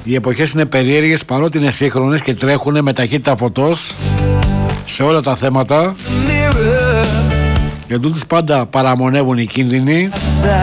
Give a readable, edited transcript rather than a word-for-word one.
Οι εποχές είναι περίεργες παρότι είναι σύγχρονες και τρέχουν με ταχύτητα φωτός σε όλα τα θέματα. Για τούτες πάντα παραμονεύουν οι κίνδυνοι.